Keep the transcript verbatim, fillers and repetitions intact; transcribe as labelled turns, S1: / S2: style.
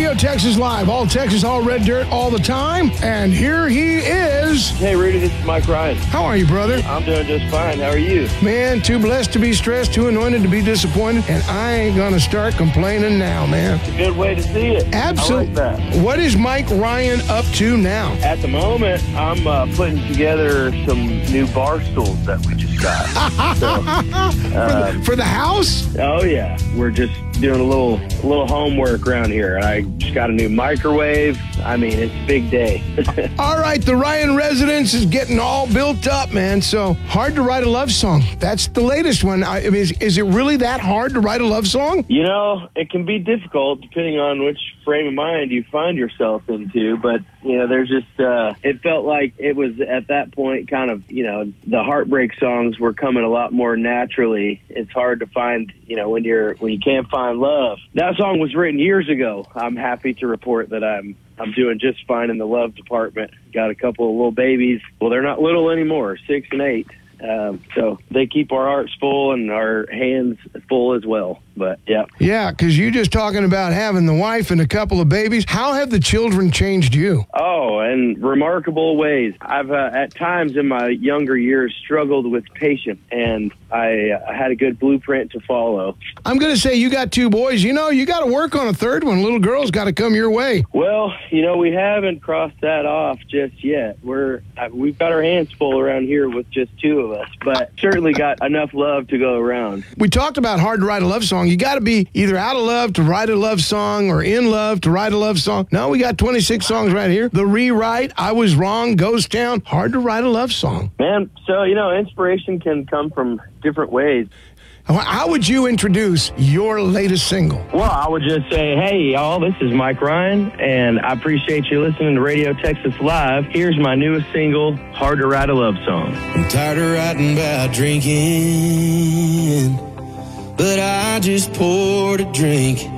S1: Radio Texas Live. All Texas, all red dirt, all the time. And here he is.
S2: Hey, Rudy, this is Mike Ryan.
S1: How are you, brother?
S2: I'm doing just fine. How are you?
S1: Man, too blessed to be stressed, too anointed to be disappointed, and I ain't going to start complaining now, man.
S2: It's a good way to see it.
S1: Absolutely.
S2: I like that.
S1: What is Mike Ryan up to now?
S2: At the moment, I'm uh, putting together some new bar stools that we just got. so,
S1: uh, for, the, for the house?
S2: Oh, yeah. We're just doing a little a little homework around here. I just got a new microwave. I mean, it's a big day.
S1: All right, the Ryan residence is getting all built up, man. So, Hard to Write a Love Song. That's the latest one. I, I mean, is, is it really that hard to write a love song?
S2: You know, it can be difficult depending on which frame of mind you find yourself into. But, you know, there's just, uh, it felt like it was at that point kind of, you know, the heartbreak songs were coming a lot more naturally. It's hard to find, you know, when you're, when you can't find love. That song was written years ago. I'm happy to report that I'm I'm doing just fine in the love department. Got a couple of little babies. Well, they're not little anymore, six and eight. Um, so they keep our hearts full and our hands full as well. But yeah.
S1: Yeah, because you're just talking about having the wife and a couple of babies. How have the children changed you?
S2: Oh, in remarkable ways. I've uh, at times in my younger years struggled with patience, and I uh, had a good blueprint to follow.
S1: I'm going to say you got two boys. You know, you got to work on a third one. Little girl's got to come your way.
S2: Well, you know, we haven't crossed that off just yet. We're uh, we've got our hands full around here with just two of us, but certainly got enough love to go around.
S1: We talked about Hard to Write a Love Song. You got to be either out of love to write a love song or in love to write a love song. No, we got twenty-six songs right here. The Rewrite, I Was Wrong, Ghost Town, Hard to Write a Love Song.
S2: Man, so, you know, inspiration can come from different ways.
S1: How would you introduce your latest single?
S2: Well, I would just say, hey, y'all, this is Mike Ryan, and I appreciate you listening to Radio Texas Live. Here's my newest single, Hard to Write a Love Song.
S3: I'm tired of writing about drinking, but I just poured a drink